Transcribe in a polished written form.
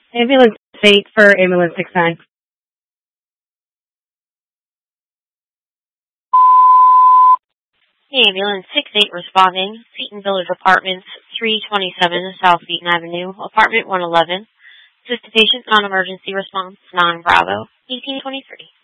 Ambulance 8 for ambulance 69. Ambulance 68 responding. Seton Village Apartments, 327 South Seton Avenue, Apartment 111. Assist the patient, non-emergency response, 9 Bravo, 1823.